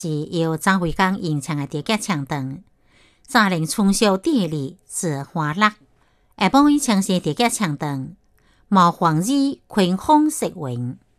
是由张惠江演唱的电吉唱段，早令从小地里是花落，下晡伊唱些电吉唱段，毛黄衣群风色云。